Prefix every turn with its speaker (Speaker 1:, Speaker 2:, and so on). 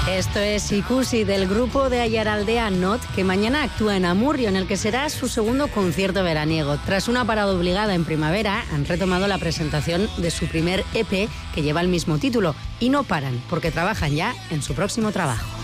Speaker 1: Esto es Ikusi, del grupo de Aiaraldea Not, que mañana actúa en Amurrio, en el que será su segundo concierto veraniego. Tras una parada obligada en primavera, han retomado la presentación de su primer EP, que lleva el mismo título, y no paran, porque trabajan ya en su próximo trabajo.